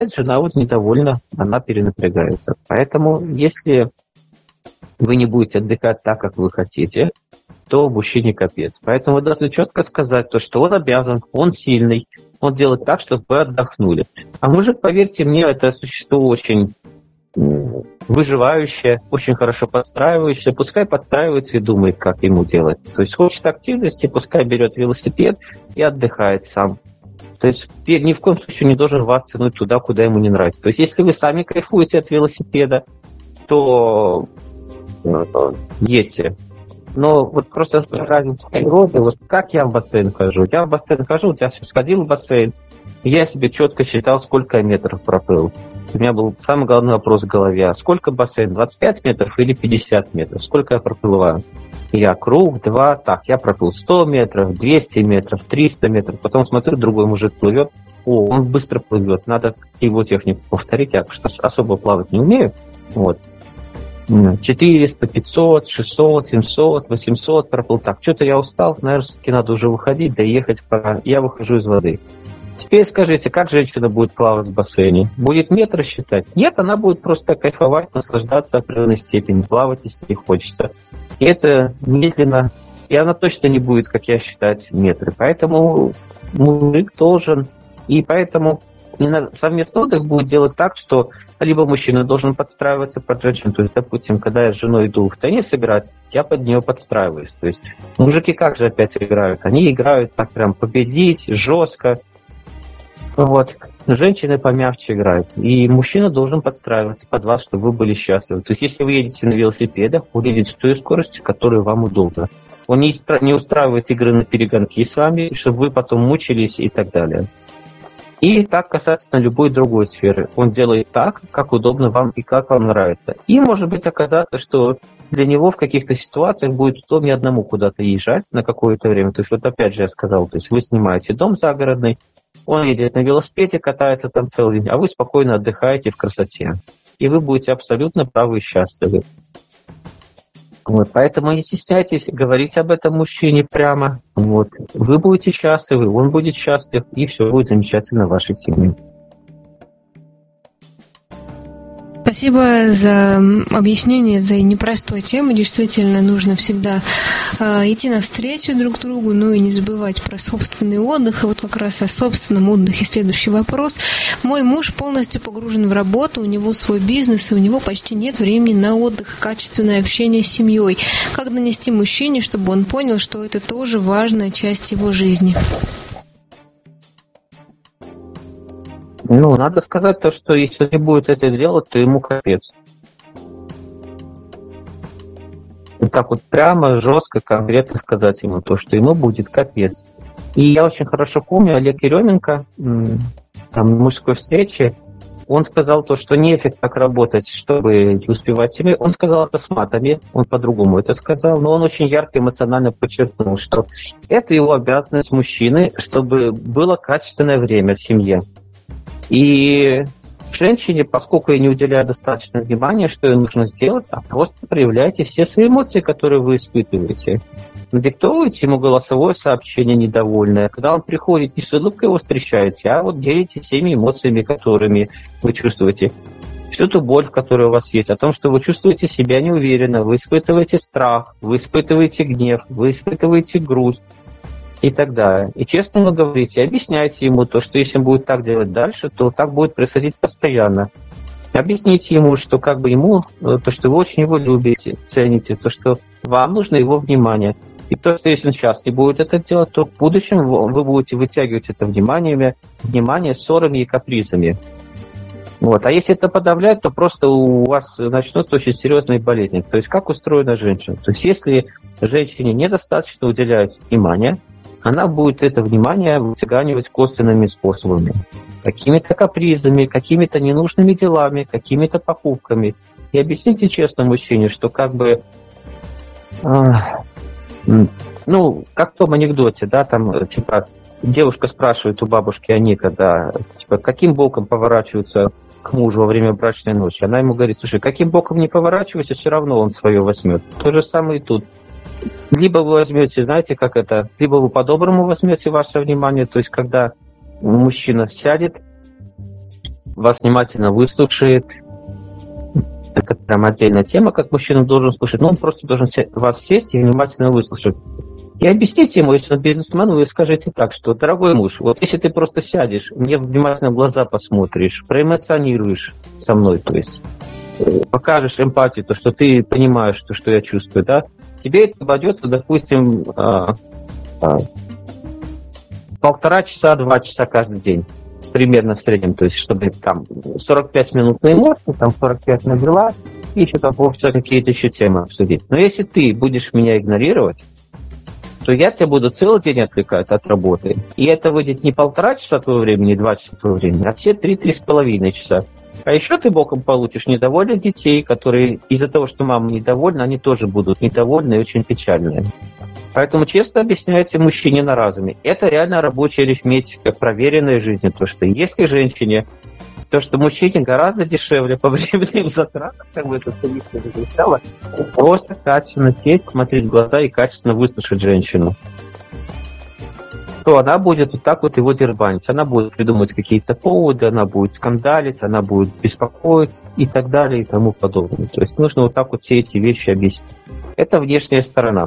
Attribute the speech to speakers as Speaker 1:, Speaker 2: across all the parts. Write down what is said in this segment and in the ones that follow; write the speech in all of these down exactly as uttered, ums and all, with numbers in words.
Speaker 1: жена вот недовольна, она перенапрягается. Поэтому, если вы не будете отдыхать так, как вы хотите, то мужчине капец. Поэтому вы должны четко сказать, то, что он обязан, он сильный, он делает так, чтобы вы отдохнули. А мужик, поверьте мне, это существо очень выживающее, очень хорошо подстраивающее. Пускай подстраивается и думает, как ему делать. То есть хочет активности, пускай берет велосипед и отдыхает сам. То есть ни в коем случае не должен вас тянуть туда, куда ему не нравится. То есть если вы сами кайфуете от велосипеда, то едьте. Но вот просто разница в природе, вот как я в бассейн хожу. Я в бассейн хожу, я сходил в бассейн, я себе четко считал, сколько я метров проплыл. У меня был самый главный вопрос в голове. Сколько бассейн? двадцать пять метров или пятьдесят метров? Сколько я проплываю? Я круг, два, так, я проплыл сто метров, двести метров, триста метров. Потом смотрю, другой мужик плывет. О, он быстро плывет. Надо его технику повторить. Я что особо плавать не умею. Вот. четыреста, пятьсот, шестьсот, семьсот, восемьсот проплыл. Так, что-то я устал, наверное, все-таки надо уже выходить, доехать, пора. Я выхожу из воды. Теперь скажите, как женщина будет плавать в бассейне? Будет метры считать? Нет, она будет просто кайфовать, наслаждаться определенной степени, плавать, если ей хочется. И это медленно, и она точно не будет, как я, считать метры. Поэтому мужик должен, и поэтому совместный отдых будет делать так, что либо мужчина должен подстраиваться под женщину, то есть, допустим, когда я с женой иду в теннис играть, я под нее подстраиваюсь. То есть мужики как же опять играют? Они играют так прям победить, жестко. Вот. Женщины помягче играют. И мужчина должен подстраиваться под вас, чтобы вы были счастливы. То есть если вы едете на велосипедах, вы едете с той скоростью, которая вам удобна. Он не, не устраивает игры на перегонки с вами, чтобы вы потом мучились и так далее. И так касательно любой другой сферы. Он делает так, как удобно вам и как вам нравится. И может быть оказаться, что для него в каких-то ситуациях будет удобнее одному куда-то езжать на какое-то время. То есть вот опять же я сказал, то есть вы снимаете дом загородный, он едет на велосипеде, катается там целый день, а вы спокойно отдыхаете в красоте. И вы будете абсолютно правы и счастливы. Вот, поэтому не стесняйтесь говорить об этом мужчине прямо. Вот. Вы будете счастливы, он будет счастлив, и все будет замечательно в вашей семье.
Speaker 2: Спасибо за объяснение, за непростой темы. Действительно, нужно всегда э, идти навстречу друг другу, ну и не забывать про собственный отдых. И вот как раз о собственном отдыхе следующий вопрос. Мой муж полностью погружен в работу, у него свой бизнес, и у него почти нет времени на отдых, качественное общение с семьей. Как донести мужчине, чтобы он понял, что это тоже важная часть его жизни?
Speaker 1: Ну, надо сказать то, что если не будет это делать, то ему капец. И так вот прямо, жестко, конкретно сказать ему то, что ему будет капец. И я очень хорошо помню, Олег Еременко, там, на мужской встрече, он сказал то, что нефиг так работать, чтобы не успевать семью. Он сказал это с матами, он по-другому это сказал, но он очень ярко эмоционально подчеркнул, что это его обязанность мужчины, чтобы было качественное время в семье. И женщине, поскольку ей не уделяют достаточно внимания, что ей нужно сделать, а просто проявляйте все свои эмоции, которые вы испытываете. Надиктовывайте ему голосовое сообщение недовольное. Когда он приходит, не с улыбкой его встречаете, а вот делитесь всеми эмоциями, которыми вы чувствуете. Всю ту боль, которая у вас есть, о том, что вы чувствуете себя неуверенно, вы испытываете страх, вы испытываете гнев, вы испытываете грусть. И так далее. И честно вы говорите, объясняйте ему то, что если он будет так делать дальше, то так будет происходить постоянно. Объясните ему, что как бы ему, то, что вы очень его любите, цените, то, что вам нужно его внимание. И то, что если он сейчас не будет это делать, то в будущем вы будете вытягивать это внимание, внимание ссорами и капризами. Вот. А если это подавлять, то просто у вас начнутся очень серьезные болезни. То есть как устроена женщина? То есть если женщине недостаточно уделяют внимание, она будет это внимание вытягивать косвенными способами. Какими-то капризами, какими-то ненужными делами, какими-то покупками. И объясните честно мужчине, что как бы... Э, ну, как в том анекдоте, да, там, типа, девушка спрашивает у бабушки Аника, да, типа, каким боком поворачиваются к мужу во время брачной ночи. Она ему говорит, слушай, каким боком не поворачивайся, все равно он свое возьмет. То же самое и тут. Либо вы возьмете, знаете, как это, либо вы по-доброму возьмете ваше внимание, то есть когда мужчина сядет, вас внимательно выслушает. Это прям отдельная тема, как мужчина должен слушать. Но он просто должен вас сесть и внимательно выслушать. И объясните ему, если он бизнесмен, вы скажете так, что, дорогой муж, вот если ты просто сядешь, мне внимательно в глаза посмотришь, проэмоционируешь со мной, то есть покажешь эмпатию, то, что ты понимаешь, то, что я чувствую, да, тебе это обойдется, допустим, а, а, полтора часа, два часа каждый день. Примерно в среднем, то есть чтобы там сорок пять минут на эмоции, там сорок пять на дела, и еще там полчаса какие-то еще темы обсудить. Но если ты будешь меня игнорировать, то я тебя буду целый день отвлекать от работы. И это выйдет не полтора часа твоего времени, два часа твоего времени, а все три-три с половиной часа. А еще ты боком получишь недовольных детей, которые из-за того, что мама недовольна, они тоже будут недовольны и очень печальные. Поэтому честно объясняйте мужчине на разуме. Это реально рабочая арифметика, проверенная жизнью. То, что если женщине, то, что мужчине гораздо дешевле по временным затратам, как бы это не звучало, просто качественно сесть, смотреть в глаза и качественно выслушать женщину, то она будет вот так вот его дербанить. Она будет придумывать какие-то поводы, она будет скандалить, она будет беспокоиться и так далее и тому подобное. То есть нужно вот так вот все эти вещи объяснить. Это внешняя сторона.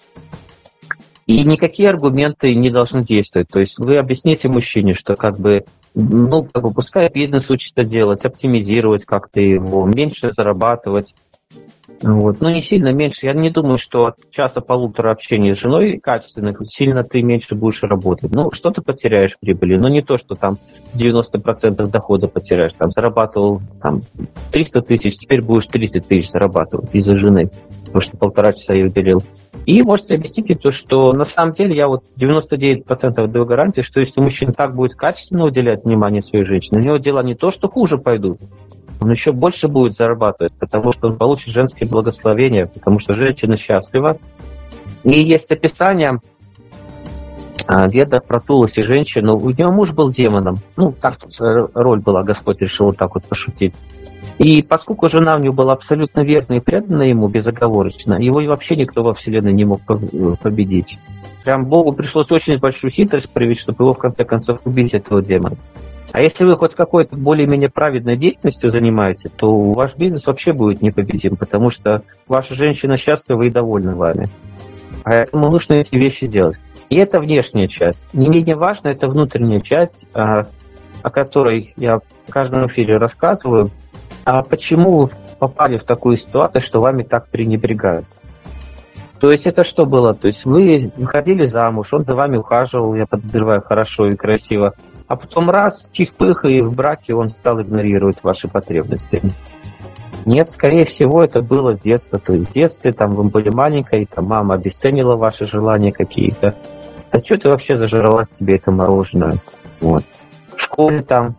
Speaker 1: И никакие аргументы не должны действовать. То есть вы объясните мужчине, что как бы, ну, как бы пускай бизнес учится делать, оптимизировать как-то его, меньше зарабатывать. Вот. Ну, не сильно меньше. Я не думаю, что от часа-полутора общения с женой качественных сильно ты меньше будешь работать. Ну, что ты потеряешь в прибыли? Но не то, что там девяносто процентов дохода потеряешь. Там зарабатывал там, триста тысяч, теперь будешь тридцать тысяч зарабатывать из-за жены, потому что полтора часа я уделил. И можете объяснить то, что на самом деле я вот девяносто девять процентов даю гарантии, что если мужчина так будет качественно уделять внимание своей женщине, у него дела не то, что хуже пойдут, он еще больше будет зарабатывать, потому что он получит женские благословения, потому что женщина счастлива. И есть описание Веда про Туласи женщину. У нее муж был демоном. Ну, так роль была, Господь решил вот так вот пошутить. И поскольку жена у него была абсолютно верна и предана ему безоговорочно, его и вообще никто во Вселенной не мог победить. Прям Богу пришлось очень большую хитрость проявить, чтобы его в конце концов убить, этого демона. А если вы хоть какой-то более-менее праведной деятельностью занимаетесь, то ваш бизнес вообще будет непобедим, потому что ваша женщина счастлива и довольна вами. Поэтому нужно эти вещи делать. И это внешняя часть. Не менее важно, это внутренняя часть, о которой я в каждом эфире рассказываю. А почему вы попали в такую ситуацию, что вами так пренебрегают? То есть это что было? То есть вы выходили замуж, он за вами ухаживал, я подозреваю, хорошо и красиво, а потом раз, чих-пых, и в браке он стал игнорировать ваши потребности. Нет, скорее всего, это было с детства. То есть в детстве там вы были маленькой, там мама обесценила ваши желания какие-то. Да что ты вообще зажралась тебе это мороженое? Вот. В школе там,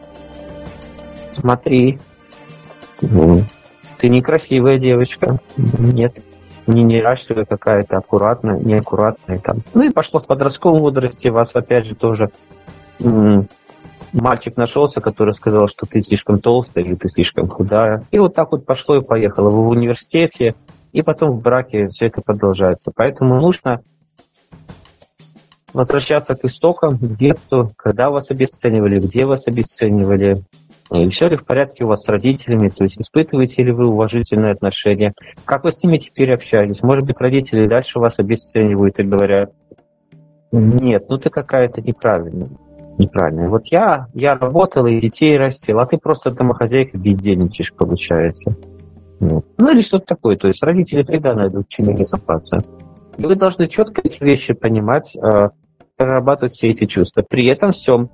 Speaker 1: смотри, ты некрасивая девочка. Нет, не неряшливая какая-то, аккуратная, неаккуратная там. Ну и пошло в подростковом возрасте, вас опять же тоже м- мальчик нашелся, который сказал, что ты слишком толстая или ты слишком худая. И вот так вот пошло и поехало. Вы в университете, и потом в браке все это продолжается. Поэтому нужно возвращаться к истокам, к детству, когда вас обесценивали, где вас обесценивали. И все ли в порядке у вас с родителями, то есть испытываете ли вы уважительные отношения, как вы с ними теперь общаетесь, может быть, родители дальше вас обесценивают и говорят, нет, ну ты какая-то неправильная, неправильная. Вот я, я работала и детей растила, а ты просто домохозяйка бездельничаешь, получается. Ну, ну или что-то такое, то есть родители всегда найдут чем не копаться. И вы должны четко эти вещи понимать, прорабатывать все эти чувства. При этом всем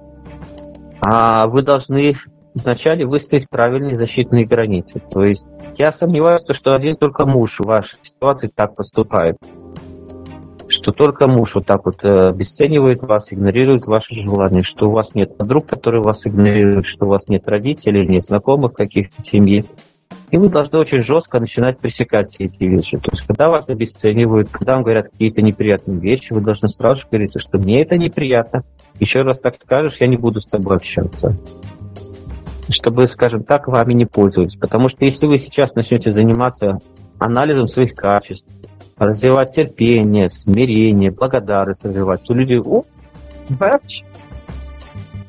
Speaker 1: А вы должны вначале выставить правильные защитные границы. То есть я сомневаюсь, что один только муж в вашей ситуации так поступает. Что только муж вот так вот обесценивает вас, игнорирует ваши желания, что у вас нет подруг, которые вас игнорируют, что у вас нет родителей, нет знакомых каких-то семьи. И вы должны очень жестко начинать пресекать все эти вещи. То есть, когда вас обесценивают, когда вам говорят какие-то неприятные вещи, вы должны сразу же говорить, что мне это неприятно. Еще раз так скажешь, я не буду с тобой общаться. Чтобы, скажем так, вами не пользовались. Потому что если вы сейчас начнете заниматься анализом своих качеств, развивать терпение, смирение, благодарность развивать, то люди, о, бач,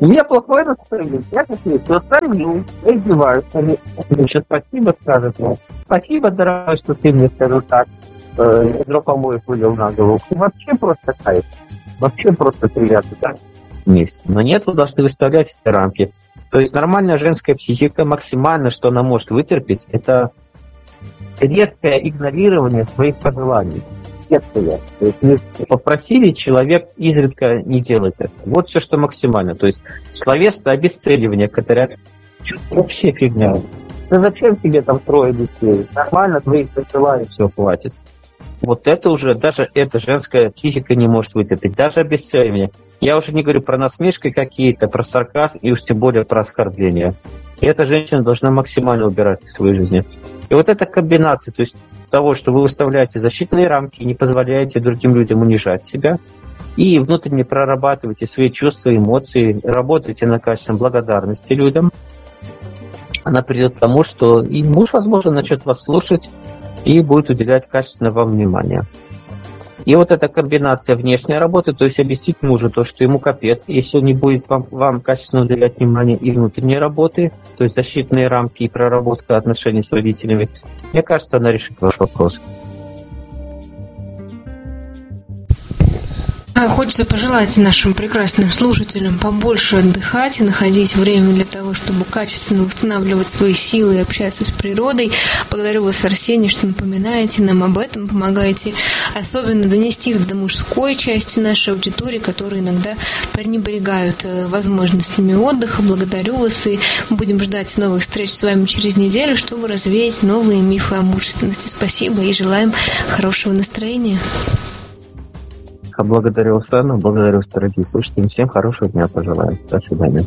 Speaker 1: У меня плохое настроение. Я такие, что старю, я издеваюсь. Они сейчас спасибо скажут. Спасибо, дорогой, что ты мне, скажу так, ведро помоев вылил на голову. И вообще просто кайф. Вообще просто приятно. Так? Вместе. Но нет, вы должны выставлять эти рамки. То есть нормальная женская психика, максимально, что она может вытерпеть, это редкое игнорирование своих пожеланий. Редкое. То есть мы попросили, человек изредка не делает это. Вот все, что максимально. То есть словесное обесценивание, которое вообще фигня. Да зачем тебе там трое детей? Нормально твоих пожеланий, все хватит. Вот это уже, даже эта женская психика не может вытерпеть. Даже обесценивание. Я уже не говорю про насмешки какие-то, про сарказм и уж тем более про оскорбления. И эта женщина должна максимально убирать в своей жизни. И вот эта комбинация, то есть того, что вы выставляете защитные рамки, не позволяете другим людям унижать себя, и внутренне прорабатываете свои чувства, эмоции, работаете на качественной благодарности людям, она придет к тому, что и муж, возможно, начнет вас слушать и будет уделять качественное вам внимание. И вот эта комбинация внешней работы, то есть объяснить мужу то, что ему капец, если он не будет вам, вам качественно уделять внимание, и внутренней работы, то есть защитные рамки и проработка отношений с родителями, мне кажется, она решит ваш вопрос.
Speaker 2: Хочется пожелать нашим прекрасным слушателям побольше отдыхать и находить время для того, чтобы качественно восстанавливать свои силы и общаться с природой. Благодарю вас, Арсений, что напоминаете нам об этом, помогаете особенно донести до мужской части нашей аудитории, которые иногда пренебрегают возможностями отдыха. Благодарю вас и будем ждать новых встреч с вами через неделю, чтобы развеять новые мифы о мужественности. Спасибо и желаем хорошего настроения.
Speaker 1: Благодарю вас, Анна, благодарю вас, дорогие слушатели. Всем хорошего дня пожелаю. До свидания.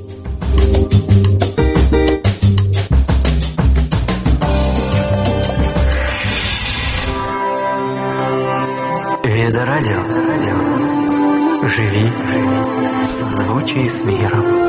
Speaker 3: Веда Радио. Живи в созвучии с миром.